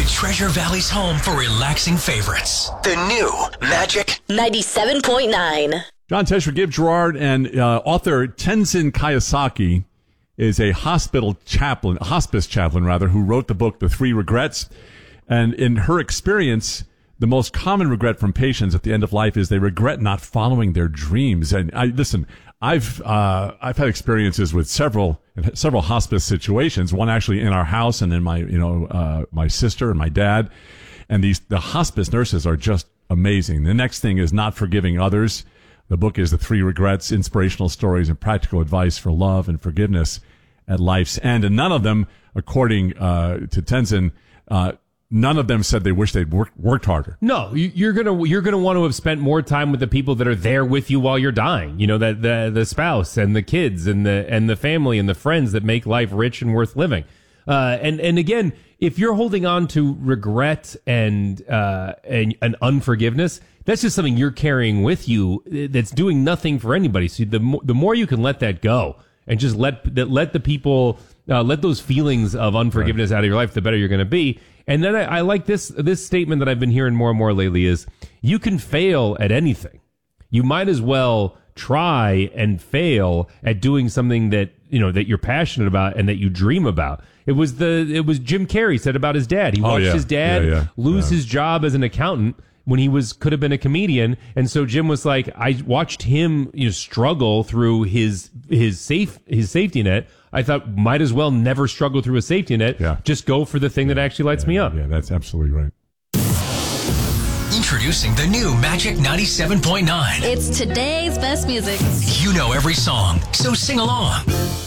to Treasure Valley's home for relaxing favorites. The new Magic 97.9. John Tesh, Gabe Gerard, and author Tenzin Kayasaki is a hospice chaplain, who wrote the book, The Three Regrets. And in her experience, the most common regret from patients at the end of life is they regret not following their dreams. And I've had experiences with several hospice situations. One actually in our house, and then my sister and my dad. And the hospice nurses are just amazing. The next thing is not forgiving others. The book is The Three Regrets: Inspirational Stories and Practical Advice for Love and Forgiveness at Life's End. And none of them, according to Tenzin, none of them said they wish they'd worked harder. No, you're gonna want to have spent more time with the people that are there with you while you're dying. You know, that the spouse and the kids and the family and the friends that make life rich and worth living. And again, if you're holding on to regret and unforgiveness, that's just something you're carrying with you that's doing nothing for anybody. So the more you can let that go and just let the people let those feelings of unforgiveness out of your life, the better you're going to be. And then I like this statement that I've been hearing more and more lately is you can fail at anything. You might as well try and fail at doing something that you're passionate about and that you dream about. It was Jim Carrey said about his dad. He watched his dad lose his job as an accountant when he could have been a comedian. And so Jim was like, I watched him struggle through his safety net. I thought might as well never struggle through a safety net. Yeah. Just go for the thing that actually lights me up. Yeah, that's absolutely right. Introducing the new Magic 97.9. It's today's best music. You know every song, so sing along.